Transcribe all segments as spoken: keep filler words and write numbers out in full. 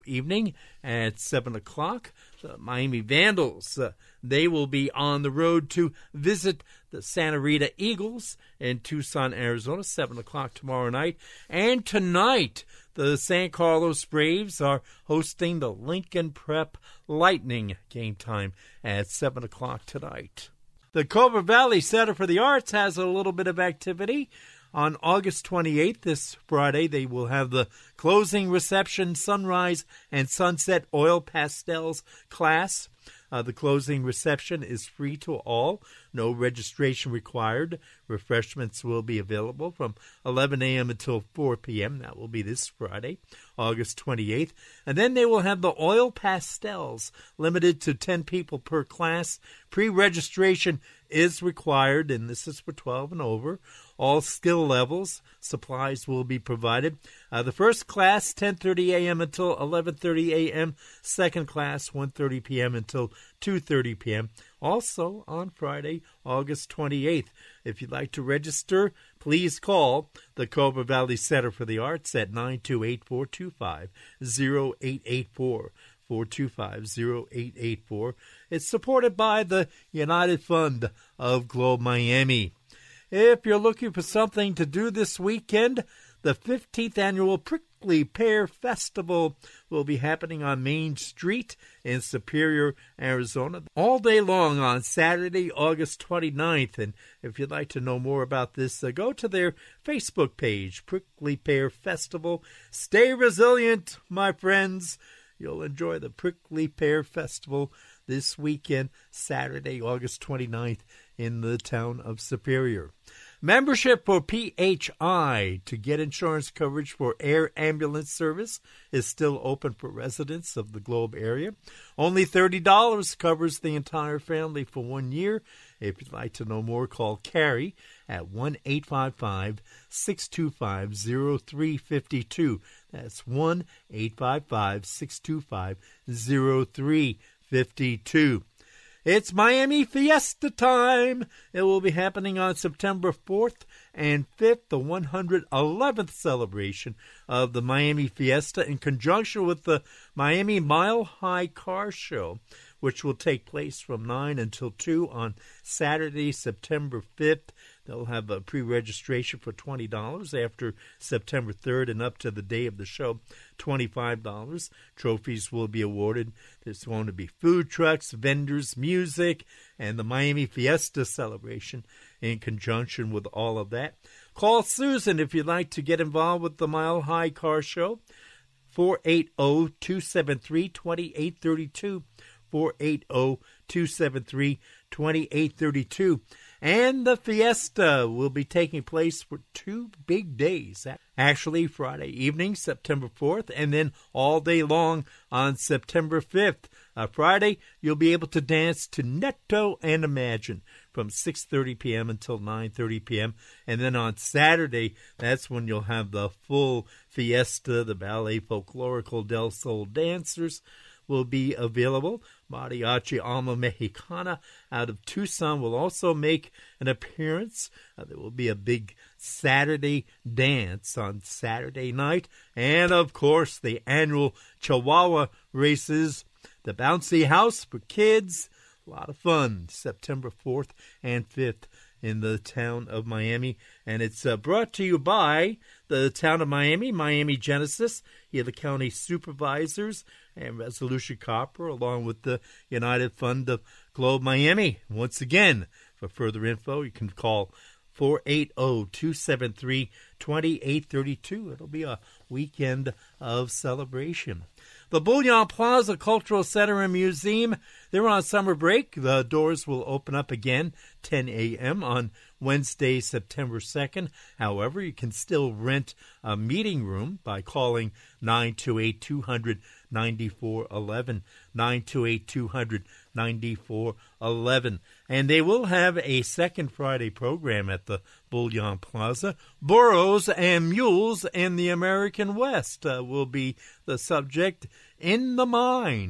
evening at seven o'clock. The Miami Vandals, uh, they will be on the road to visit the Santa Rita Eagles in Tucson, Arizona, seven o'clock tomorrow night. And tonight, the San Carlos Braves are hosting the Lincoln Prep Lightning. Game time at seven o'clock tonight. The Cobra Valley Center for the Arts has a little bit of activity. On August twenty-eighth, this Friday, they will have the closing reception sunrise and sunset oil pastels class. Uh, the closing reception is free to all. No registration required. Refreshments will be available from eleven a.m. until four p.m. That will be this Friday, August twenty-eighth. And then they will have the oil pastels, limited to ten people per class. Pre-registration is required, and this is for twelve and over. All skill levels. Supplies will be provided. Uh, the first class, ten thirty a.m. until eleven thirty a.m. Second class, one thirty p.m. until two thirty p.m. Also on Friday, August twenty-eighth. If you'd like to register, please call the Cobra Valley Center for the Arts at nine two eight, four two five, zero eight eight four. four two five, zero eight eight four. It's supported by the United Fund of Globe Miami. If you're looking for something to do this weekend, the fifteenth Annual Prickly Pear Festival will be happening on Main Street in Superior, Arizona, all day long on Saturday, August twenty-ninth. And if you'd like to know more about this, uh, go to their Facebook page, Prickly Pear Festival. Stay resilient, my friends. You'll enjoy the Prickly Pear Festival this weekend, Saturday, August twenty-ninth, in the town of Superior. Membership for P H I to get insurance coverage for air ambulance service is still open for residents of the Globe area. Only thirty dollars covers the entire family for one year. If you'd like to know more, call Carrie at one eight five five, six two five, zero three five two. That's one eight five five, six two five, zero three five two. It's Miami Fiesta time. It will be happening on September fourth and fifth, the one hundred eleventh celebration of the Miami Fiesta in conjunction with the Miami Mile High Car Show, which will take place from nine until two on Saturday, September fifth. They'll have a pre-registration for twenty dollars after September third and up to the day of the show, twenty-five dollars. Trophies will be awarded. There's going to be food trucks, vendors, music, and the Miami Fiesta celebration in conjunction with all of that. Call Susan if you'd like to get involved with the Mile High Car Show, four eight zero, two seven three, two eight three two, four eight zero, two seven three, two eight three two. And the Fiesta will be taking place for two big days. Actually, Friday evening, September fourth, and then all day long on September fifth. Uh, Friday, you'll be able to dance to Netto and Imagine from six thirty p.m. until nine thirty p.m. And then on Saturday, that's when you'll have the full Fiesta. The Ballet Folklorico del Sol dancers will be available. Mariachi Alma Mexicana out of Tucson will also make an appearance. Uh, there will be a big Saturday dance on Saturday night. And, of course, the annual Chihuahua races, the Bouncy House for kids. A lot of fun, September fourth and fifth in the town of Miami. And it's uh, brought to you by the town of Miami, Miami Genesis, here the county supervisors, and Resolution Copper, along with the United Fund of Globe Miami. Once again, for further info, you can call four eight zero, two seven three, two eight three two. It'll be a weekend of celebration. The Bullion Plaza Cultural Center and Museum, they're on summer break. The doors will open up again ten a.m. on Wednesday, September second. However, you can still rent a meeting room by calling nine two eight, two hundred, ninety-four eleven, nine two eight, two hundred, ninety-four eleven. And they will have a second Friday program at the Bullion Plaza. Burros and Mules in the American West uh, will be the subject. In the Mine.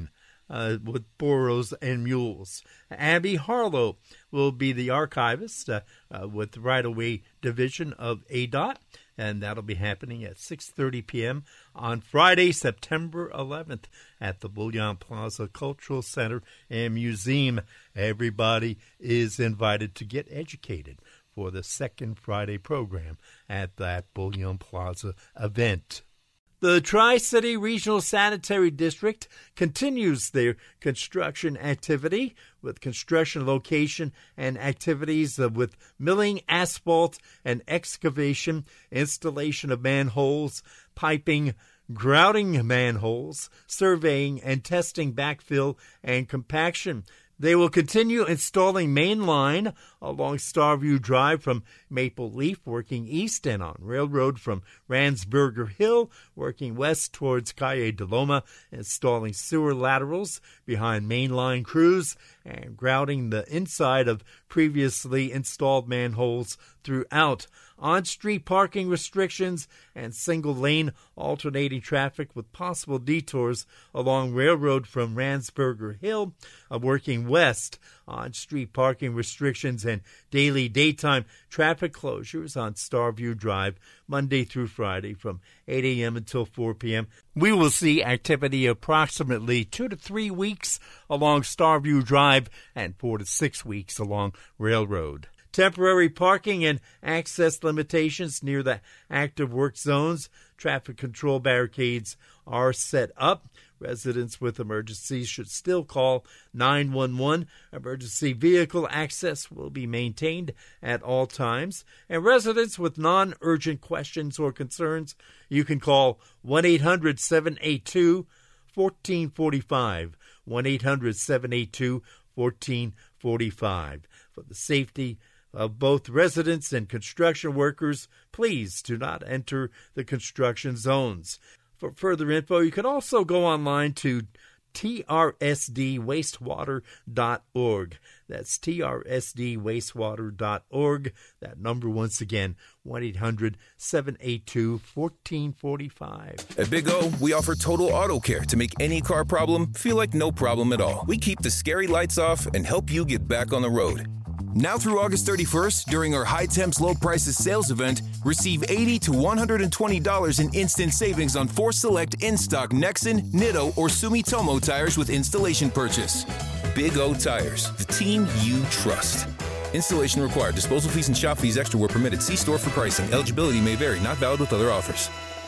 uh, with burros and mules. Abby Harlow will be the archivist uh, uh, with the right-of-way division of A D O T, and that'll be happening at six thirty p.m. on Friday, September eleventh at the Bullion Plaza Cultural Center and Museum. Everybody is invited to get educated for the second Friday program at that Bullion Plaza event. The Tri-City Regional Sanitary District continues their construction activity with construction location and activities with milling, asphalt, and excavation, installation of manholes, piping, grouting manholes, surveying and testing backfill and compaction. They will continue installing main line along Starview Drive from Maple Leaf, working east, and on Railroad from Ransburger Hill, working west towards Calle de Loma, installing sewer laterals behind main line crews and grouting the inside of previously installed manholes throughout. On-street parking restrictions and single-lane alternating traffic with possible detours along Railroad from Ransburger Hill, uh, working west. On-street parking restrictions and daily daytime traffic closures on Starview Drive Monday through Friday from eight a.m. until four p.m. We will see activity approximately two to three weeks along Starview Drive and four to six weeks along Railroad. Temporary parking and access limitations near the active work zones. Traffic control barricades are set up. Residents with emergencies should still call nine one one. Emergency vehicle access will be maintained at all times. And residents with non-urgent questions or concerns, you can call one eight hundred seven eight two one four four five. one eight hundred seven eight two one four four five. For the safety of both residents and construction workers, please do not enter the construction zones. For further info, you can also go online to T R S D wastewater dot org. That's T R S D wastewater dot org. That number, once again, one eight hundred seven eight two one four four five. At Big O, we offer total auto care to make any car problem feel like no problem at all. We keep the scary lights off and help you get back on the road. Now through August thirty-first, during our High Temps Low Prices sales event, receive eighty to one hundred twenty dollars in instant savings on four select in-stock Nexen, Nitto, or Sumitomo tires with installation purchase. Big O Tires, the team you trust. Installation required. Disposal fees and shop fees extra were permitted. See store for pricing. Eligibility may vary. Not valid with other offers.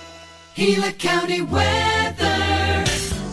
Gila County weather.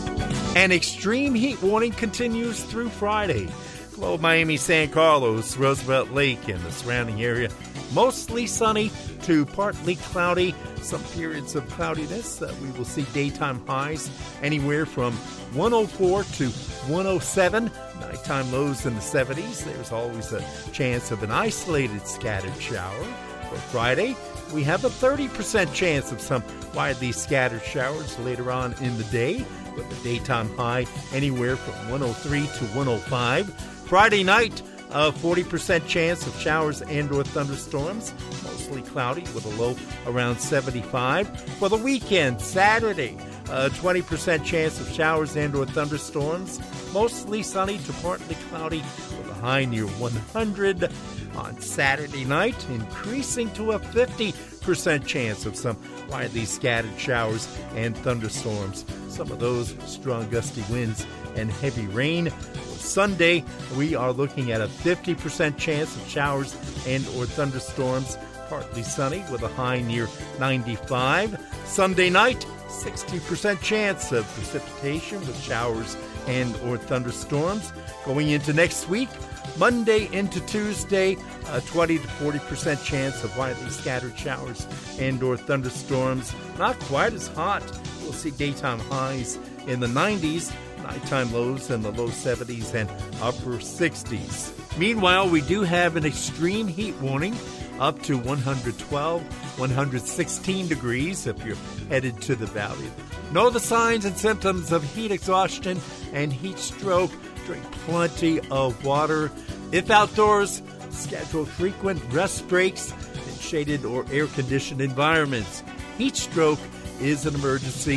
An extreme heat warning continues through Friday. Low Miami, San Carlos, Roosevelt Lake, and the surrounding area. Mostly sunny to partly cloudy. Some periods of cloudiness. Uh, we will see daytime highs anywhere from one oh four to one oh seven. Nighttime lows in the seventies. There's always a chance of an isolated scattered shower. For Friday, we have a thirty percent chance of some widely scattered showers later on in the day, with the daytime high anywhere from one oh three to one oh five. Friday night, a forty percent chance of showers and or thunderstorms, mostly cloudy with a low around seventy-five. For the weekend, Saturday, a twenty percent chance of showers and or thunderstorms, mostly sunny to partly cloudy with a high near one hundred. On Saturday night, increasing to a fifty percent chance of some widely scattered showers and thunderstorms. Some of those strong gusty winds and heavy rain. Sunday, we are looking at a fifty percent chance of showers and or thunderstorms, partly sunny with a high near ninety-five. Sunday night, sixty percent chance of precipitation with showers and or thunderstorms. Going into next week, Monday into Tuesday, a twenty to forty percent chance of widely scattered showers and or thunderstorms. Not quite as hot. We'll see daytime highs in the nineties, nighttime lows in the low seventies and upper sixties. Meanwhile, we do have an extreme heat warning up to one hundred twelve, one hundred sixteen degrees if you're headed to the valley. Know the signs and symptoms of heat exhaustion and heat stroke. Drink plenty of water. If outdoors, schedule frequent rest breaks in shaded or air-conditioned environments. Heat stroke is an emergency.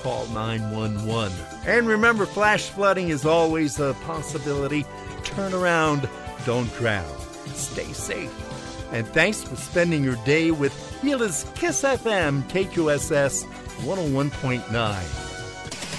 call nine one one. And remember, flash flooding is always a possibility. Turn around, don't drown. Stay safe. And thanks for spending your day with Gila's Kiss F M, K Q S S one oh one point nine.